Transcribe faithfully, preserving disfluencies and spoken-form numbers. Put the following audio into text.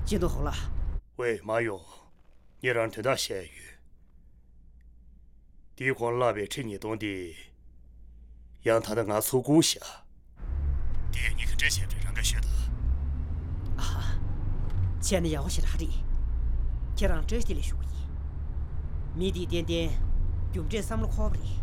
进度好了。 喂，马勇，你让他打咸鱼。地黄那边趁你懂的，让他的俺凑够下。爹，你看这些这让个学的。 啊，钱的要是哪里？天让这些的学习，米地点点，用这三么考不哩？